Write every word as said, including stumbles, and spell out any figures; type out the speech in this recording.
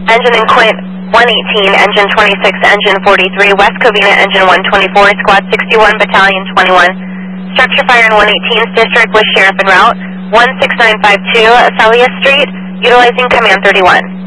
Engine in Quint one eighteen, Engine twenty-six, Engine forty-three, West Covina, Engine one twenty-four, Squad sixty-one, Battalion twenty-one. Structure fire in one eighteenth District with Sheriff en route, one six nine five two, Celia Street, utilizing Command thirty-one.